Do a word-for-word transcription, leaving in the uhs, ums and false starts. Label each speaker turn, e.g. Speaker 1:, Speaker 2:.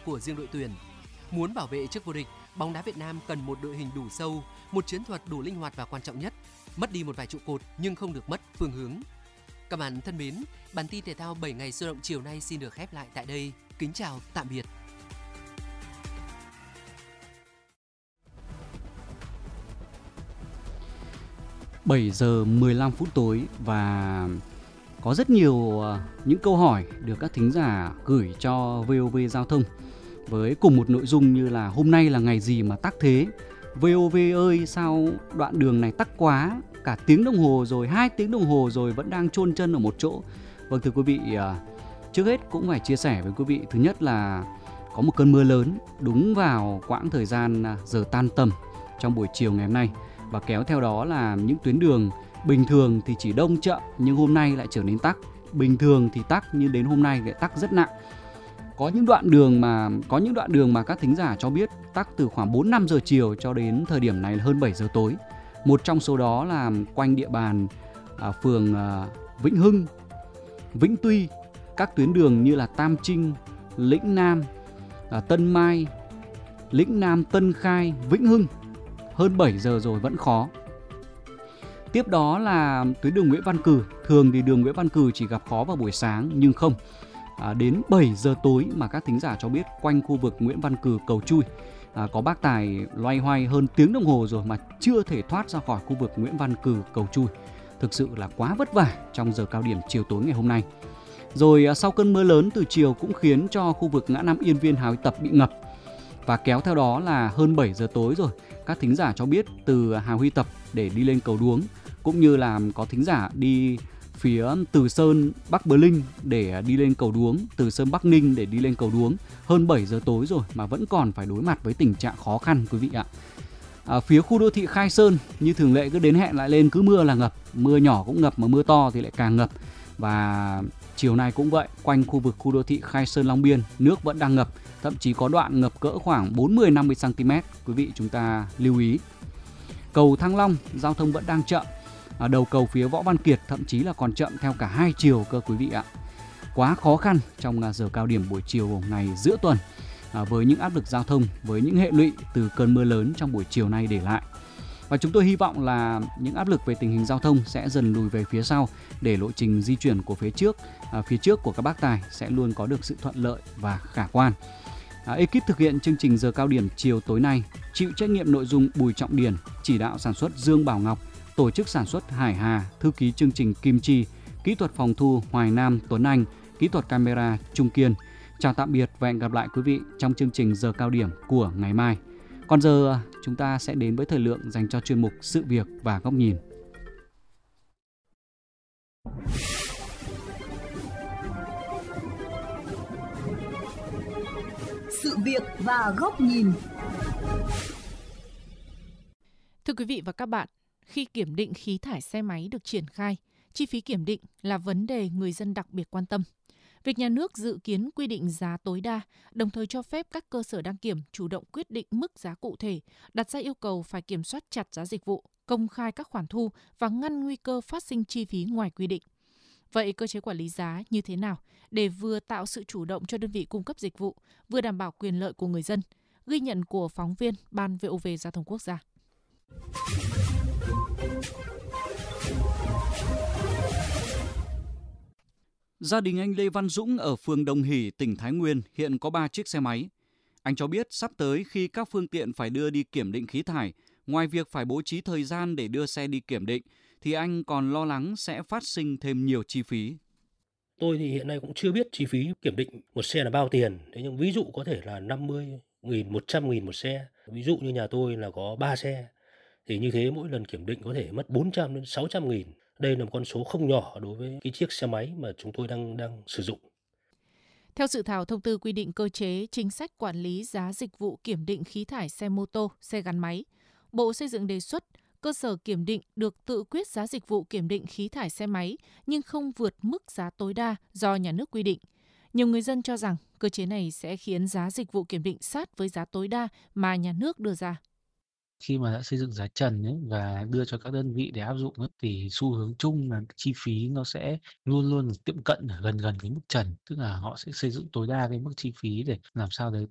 Speaker 1: của riêng đội tuyển. Muốn bảo vệ chức vô địch, bóng đá Việt Nam cần một đội hình đủ sâu, một chiến thuật đủ linh hoạt và quan trọng nhất, mất đi một vài trụ cột nhưng không được mất phương hướng. Các bạn thân mến, bản tin thể thao bảy ngày sôi động chiều nay xin được khép lại tại đây. Kính chào, tạm biệt.
Speaker 2: bảy giờ mười lăm phút tối và có rất nhiều những câu hỏi được các thính giả gửi cho vê o vê Giao thông với cùng một nội dung như là hôm nay là ngày gì mà tắc thế? vê o vê ơi, sao đoạn đường này tắc quá, cả tiếng đồng hồ rồi, hai tiếng đồng hồ rồi vẫn đang chôn chân ở một chỗ. Vâng thưa quý vị, trước hết cũng phải chia sẻ với quý vị, thứ nhất là có một cơn mưa lớn đúng vào quãng thời gian giờ tan tầm trong buổi chiều ngày hôm nay, và kéo theo đó là những tuyến đường bình thường thì chỉ đông chậm nhưng hôm nay lại trở nên tắc. Bình thường thì tắc nhưng đến hôm nay lại tắc rất nặng. Có những đoạn đường mà có những đoạn đường mà các thính giả cho biết tắc từ khoảng bốn năm giờ chiều cho đến thời điểm này là hơn bảy giờ tối. Một trong số đó là quanh địa bàn à, phường à, Vĩnh Hưng, Vĩnh Tuy, các tuyến đường như là Tam Trinh, Lĩnh Nam, à, Tân Mai, Lĩnh Nam, Tân Khai, Vĩnh Hưng. Hơn bảy giờ rồi vẫn khó. Tiếp đó là tuyến đường Nguyễn Văn Cừ. Thường thì đường Nguyễn Văn Cừ chỉ gặp khó vào buổi sáng, nhưng không. À, đến bảy giờ tối mà các thính giả cho biết quanh khu vực Nguyễn Văn Cừ Cầu Chui à, có bác tài loay hoay hơn tiếng đồng hồ rồi mà chưa thể thoát ra khỏi khu vực Nguyễn Văn Cừ Cầu Chui. Thực sự là quá vất vả trong giờ cao điểm chiều tối ngày hôm nay. Rồi à, sau cơn mưa lớn từ chiều cũng khiến cho khu vực ngã năm Yên Viên Hà Huy Tập bị ngập. Và kéo theo đó là hơn bảy giờ tối rồi, các thính giả cho biết từ Hà Huy Tập để đi lên cầu Đuống, cũng như là có thính giả đi phía Từ Sơn Bắc Bờ Linh để đi lên cầu Đuống, Từ Sơn Bắc Ninh để đi lên cầu Đuống. Hơn bảy giờ tối rồi mà vẫn còn phải đối mặt với tình trạng khó khăn quý vị ạ. À, phía khu đô thị Khai Sơn như thường lệ cứ đến hẹn lại lên, cứ mưa là ngập, mưa nhỏ cũng ngập mà mưa to thì lại càng ngập. Và chiều nay cũng vậy, quanh khu vực khu đô thị Khai Sơn Long Biên nước vẫn đang ngập, thậm chí có đoạn ngập cỡ khoảng bốn mươi đến năm mươi xăng ti mét. Quý vị chúng ta lưu ý. Cầu Thăng Long giao thông vẫn đang chậm. À, đầu cầu phía Võ Văn Kiệt thậm chí là còn chậm theo cả hai chiều cơ quý vị ạ. Quá khó khăn trong giờ cao điểm buổi chiều ngày giữa tuần à, với những áp lực giao thông, với những hệ lụy từ cơn mưa lớn trong buổi chiều nay để lại. Và chúng tôi hy vọng là những áp lực về tình hình giao thông sẽ dần lùi về phía sau để lộ trình di chuyển của phía trước, à, phía trước của các bác tài sẽ luôn có được sự thuận lợi và khả quan. À, ekip thực hiện chương trình giờ cao điểm chiều tối nay chịu trách nhiệm nội dung Bùi Trọng Điển, chỉ đạo sản xuất Dương Bảo Ngọc, tổ chức sản xuất Hải Hà, thư ký chương trình Kim Chi, kỹ thuật phòng thu Hoài Nam Tuấn Anh, kỹ thuật camera Trung Kiên. Chào tạm biệt và hẹn gặp lại quý vị trong chương trình giờ cao điểm của ngày mai. Còn giờ chúng ta sẽ đến với thời lượng dành cho chuyên mục Sự việc và góc nhìn.
Speaker 3: Sự việc và góc nhìn.
Speaker 4: Thưa quý vị và các bạn, khi kiểm định khí thải xe máy được triển khai, chi phí kiểm định là vấn đề người dân đặc biệt quan tâm. Việc nhà nước dự kiến quy định giá tối đa, đồng thời cho phép các cơ sở đăng kiểm chủ động quyết định mức giá cụ thể, đặt ra yêu cầu phải kiểm soát chặt giá dịch vụ, công khai các khoản thu và ngăn nguy cơ phát sinh chi phí ngoài quy định. Vậy cơ chế quản lý giá như thế nào để vừa tạo sự chủ động cho đơn vị cung cấp dịch vụ, vừa đảm bảo quyền lợi của người dân? Ghi nhận của phóng viên Ban vê o vê Giao thông Quốc gia.
Speaker 2: Gia đình anh Lê Văn Dũng ở phường Đồng Hỷ, tỉnh Thái Nguyên hiện có ba chiếc xe máy. Anh cho biết sắp tới khi các phương tiện phải đưa đi kiểm định khí thải, ngoài việc phải bố trí thời gian để đưa xe đi kiểm định, thì anh còn lo lắng sẽ phát sinh thêm nhiều chi phí.
Speaker 5: Tôi thì hiện nay cũng chưa biết chi phí kiểm định một xe là bao tiền. Thế nhưng ví dụ có thể là năm mươi nghìn, một trăm nghìn một xe. Ví dụ như nhà tôi là có ba xe. Thì như thế mỗi lần kiểm định có thể mất bốn trăm đến sáu trăm nghìn. Đây là một con số không nhỏ đối với cái chiếc xe máy mà chúng tôi đang đang sử dụng.
Speaker 4: Theo dự thảo thông tư quy định cơ chế chính sách quản lý giá dịch vụ kiểm định khí thải xe mô tô, xe gắn máy, Bộ Xây dựng đề xuất cơ sở kiểm định được tự quyết giá dịch vụ kiểm định khí thải xe máy nhưng không vượt mức giá tối đa do nhà nước quy định. Nhiều người dân cho rằng cơ chế này sẽ khiến giá dịch vụ kiểm định sát với giá tối đa mà nhà nước đưa ra.
Speaker 6: Khi mà đã xây dựng giá trần ấy và đưa cho các đơn vị để áp dụng ấy, thì xu hướng chung là chi phí nó sẽ luôn luôn tiệm cận ở gần gần cái mức trần, tức là họ sẽ xây dựng tối đa cái mức chi phí để làm sao đấy